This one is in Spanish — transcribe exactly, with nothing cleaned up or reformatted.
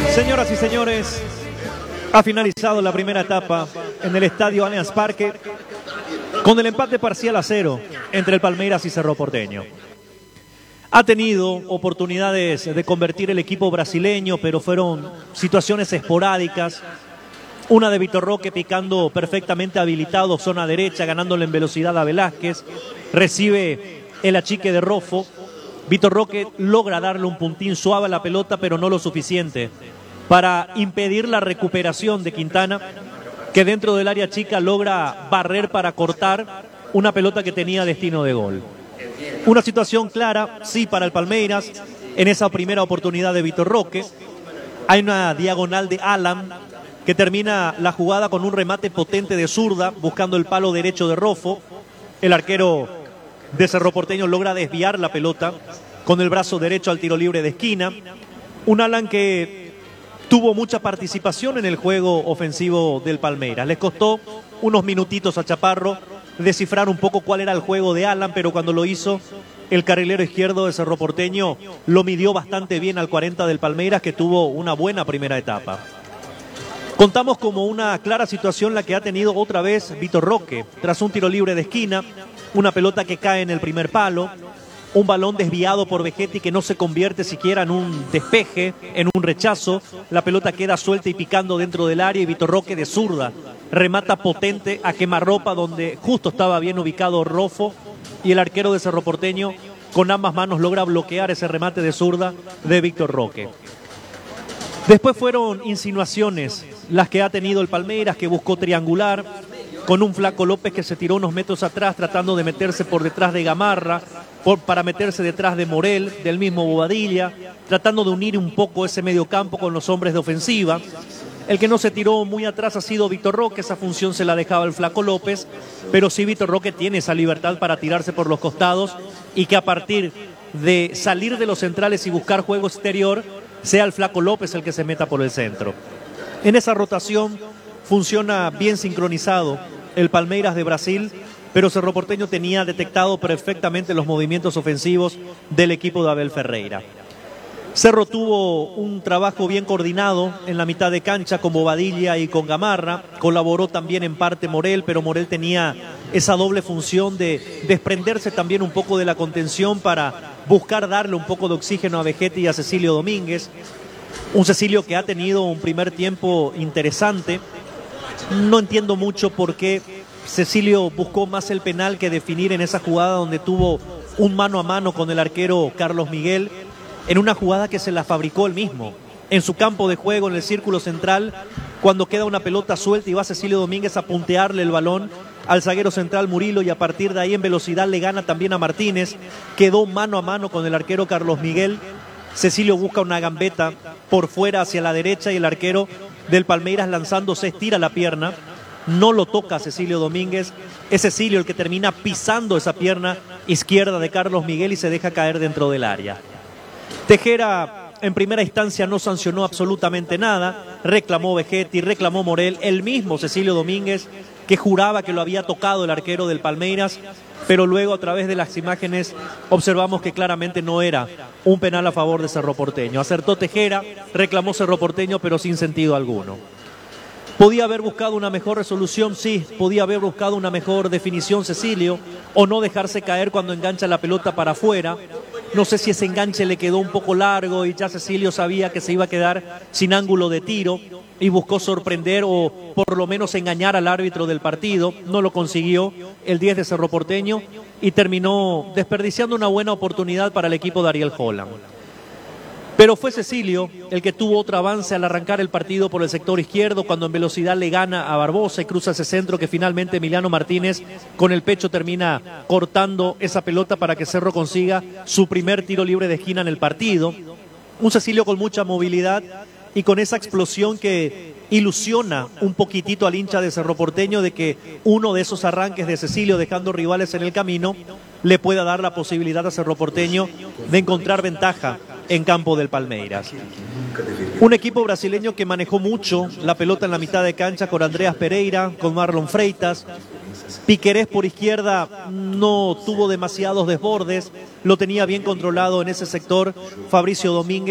Señoras y señores, ha finalizado la primera etapa en el estadio Allianz Parque con el empate parcial a cero entre el Palmeiras y Cerro Porteño. Ha tenido oportunidades de convertir el equipo brasileño, pero fueron situaciones esporádicas. Una de Vitor Roque picando perfectamente habilitado, zona derecha, ganándole en velocidad a Velázquez. Recibe el achique de Roffo. Vitor Roque logra darle un puntín suave a la pelota, pero no lo suficiente para impedir la recuperación de Quintana, que dentro del área chica logra barrer para cortar una pelota que tenía destino de gol. Una situación clara, sí, para el Palmeiras, en esa primera oportunidad de Vitor Roque. Hay una diagonal de Alan, que termina la jugada con un remate potente de zurda, buscando el palo derecho de Roffo. El arquero de Cerro Porteño logra desviar la pelota con el brazo derecho al tiro libre de esquina. Un Alan que tuvo mucha participación en el juego ofensivo del Palmeiras. Les costó unos minutitos a Chaparro descifrar un poco cuál era el juego de Alan, pero cuando lo hizo, el carrilero izquierdo de Cerro Porteño lo midió bastante bien al cuarenta del Palmeiras, que tuvo una buena primera etapa. Contamos como una clara situación la que ha tenido otra vez Vitor Roque, tras un tiro libre de esquina, una pelota que cae en el primer palo, un balón desviado por Vegetti que no se convierte siquiera en un despeje, en un rechazo. La pelota queda suelta y picando dentro del área y Vitor Roque de zurda remata potente a quemarropa, donde justo estaba bien ubicado Roffo, y el arquero de Cerro Porteño con ambas manos logra bloquear ese remate de zurda de Vitor Roque. Después fueron insinuaciones las que ha tenido el Palmeiras, que buscó triangular con un Flaco López que se tiró unos metros atrás tratando de meterse por detrás de Gamarra, por, para meterse detrás de Morel, del mismo Bobadilla, tratando de unir un poco ese mediocampo con los hombres de ofensiva. El que no se tiró muy atrás ha sido Vitor Roque, esa función se la dejaba el Flaco López, pero sí Vitor Roque tiene esa libertad para tirarse por los costados y que a partir de salir de los centrales y buscar juego exterior, sea el Flaco López el que se meta por el centro. En esa rotación funciona bien sincronizado el Palmeiras de Brasil, pero Cerro Porteño tenía detectado perfectamente los movimientos ofensivos del equipo de Abel Ferreira. Cerro tuvo un trabajo bien coordinado en la mitad de cancha con Bobadilla y con Gamarra. Colaboró también en parte Morel, pero Morel tenía esa doble función de desprenderse también un poco de la contención para buscar darle un poco de oxígeno a Vegetti y a Cecilio Domínguez. Un Cecilio que ha tenido un primer tiempo interesante. No entiendo mucho por qué Cecilio buscó más el penal que definir en esa jugada donde tuvo un mano a mano con el arquero Carlos Miguel, en una jugada que se la fabricó él mismo, en su campo de juego, en el círculo central, cuando queda una pelota suelta y va Cecilio Domínguez a puntearle el balón al zaguero central Murilo, y a partir de ahí en velocidad le gana también a Martínez. Quedó mano a mano con el arquero Carlos Miguel. Cecilio busca una gambeta por fuera hacia la derecha y el arquero del Palmeiras lanzándose estira la pierna. No lo toca Cecilio Domínguez. Es Cecilio el que termina pisando esa pierna izquierda de Carlos Miguel y se deja caer dentro del área. Tejera en primera instancia no sancionó absolutamente nada, reclamó Vegetti, reclamó Morel, el mismo Cecilio Domínguez, que juraba que lo había tocado el arquero del Palmeiras, pero luego a través de las imágenes observamos que claramente no era un penal a favor de Cerro Porteño. Acertó Tejera, reclamó Cerro Porteño, pero sin sentido alguno. ¿Podía haber buscado una mejor resolución? Sí. ¿Podía haber buscado una mejor definición Cecilio? ¿O no dejarse caer cuando engancha la pelota para afuera? No sé si ese enganche le quedó un poco largo y ya Cecilio sabía que se iba a quedar sin ángulo de tiro y buscó sorprender o por lo menos engañar al árbitro del partido. No lo consiguió el diez de Cerro Porteño y terminó desperdiciando una buena oportunidad para el equipo de Ariel Holland. Pero fue Cecilio el que tuvo otro avance al arrancar el partido por el sector izquierdo, cuando en velocidad le gana a Barbosa y cruza ese centro que finalmente Emiliano Martínez con el pecho termina cortando esa pelota para que Cerro consiga su primer tiro libre de esquina en el partido. Un Cecilio con mucha movilidad y con esa explosión que ilusiona un poquitito al hincha de Cerro Porteño de que uno de esos arranques de Cecilio dejando rivales en el camino le pueda dar la posibilidad a Cerro Porteño de encontrar ventaja en campo del Palmeiras. Un equipo brasileño que manejó mucho la pelota en la mitad de cancha con Andreas Pereira, con Marlon Freitas. Piquerés por izquierda no tuvo demasiados desbordes, lo tenía bien controlado en ese sector Fabricio Domínguez.